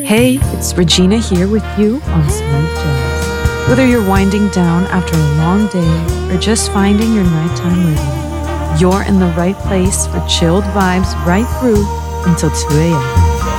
Hey, it's Regina here with you on Smooth Jazz. Whether you're winding down after a long day or just finding your nighttime rhythm, you're in the right place for chilled vibes right through until 2 a.m.